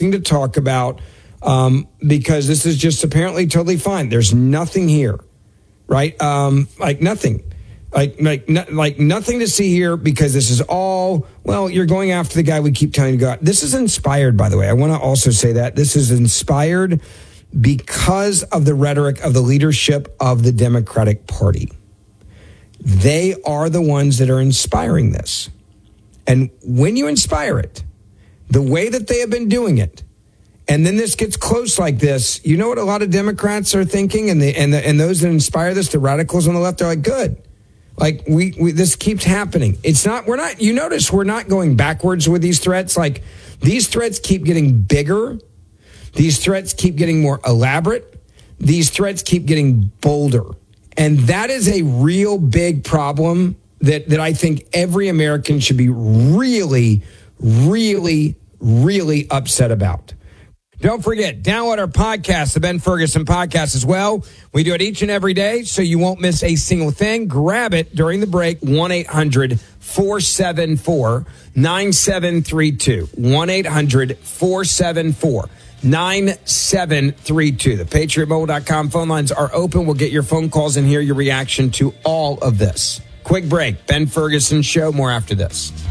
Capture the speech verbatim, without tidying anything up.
something to talk about um, because this is just apparently totally fine. There's nothing here, right? Um, like nothing. Like, like, no, like nothing to see here because this is all, well, you're going after the guy we keep telling you to go out. This is inspired, by the way. I want to also say that this is inspired because of the rhetoric of the leadership of the Democratic Party. They are the ones that are inspiring this. And when you inspire it, the way that they have been doing it, and then this gets close like this, you know what a lot of Democrats are thinking? And the, and the, and those that inspire this, the radicals on the left, are like, good. Like, we, we, this keeps happening. It's not, we're not, you notice we're not going backwards with these threats. Like, these threats keep getting bigger. These threats keep getting more elaborate. These threats keep getting bolder. And that is a real big problem that, that I think every American should be really, really, really upset about. Don't forget, download our podcast, the Ben Ferguson Podcast, as well. We do it each and every day, so you won't miss a single thing. Grab it during the break, one eight hundred four seven four nine seven three two. one eight hundred four seven four nine seven three two. The patriot mobile dot com phone lines are open. We'll get your phone calls and hear your reaction to all of this. Quick break. Ben Ferguson Show. More after this.